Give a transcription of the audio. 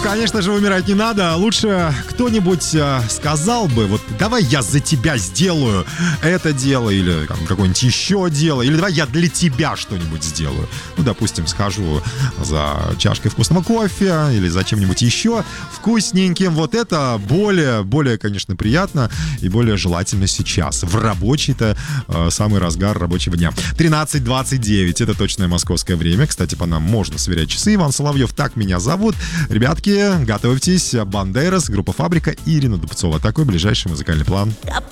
конечно же, умирать не надо. Лучше кто-нибудь сказал бы, вот давай я за тебя сделаю это дело, или какое-нибудь еще дело, или давай я для тебя что-нибудь сделаю. Ну, допустим, схожу за чашкой вкусного кофе или за чем-нибудь еще вкусненьким. Вот это более, конечно, приятно и более желательно сейчас, в рабочий-то самый разгар рабочего дня. 13:29, это точное московское время. Кстати, по нам можно сверять часы. Иван Соловьев, так меня зовут. Ребятки, готовьтесь. Бандерас, группа «Фабрика» и Ирина Дубцова. Такой ближайший музыкальный план.